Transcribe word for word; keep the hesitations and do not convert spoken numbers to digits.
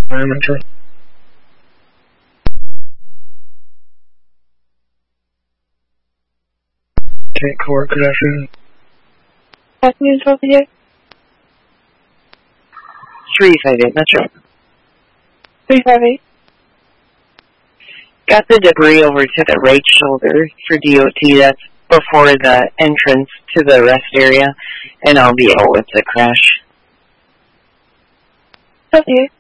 environmental. Take core, good afternoon. Afternoon, twelve here. three five eight, Metro. three five eight. Got the debris over to the right shoulder for D O T. That's before the entrance to the rest area, and I'll be out with the crash. twelve here.